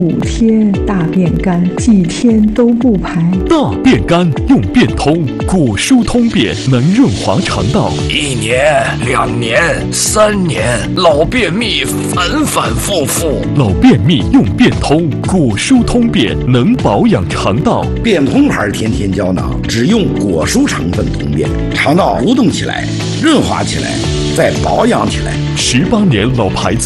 5天大便干，几天都不排。 大便干用便通，果蔬通便能润滑肠道。 1年、2年、3年，老便秘反反复复。 老便秘用便通，果蔬通便能保养肠道。 便通牌天天胶囊只用果蔬成分通便，肠道蠕动起来，润滑起来，再保养起来。 18年老牌子。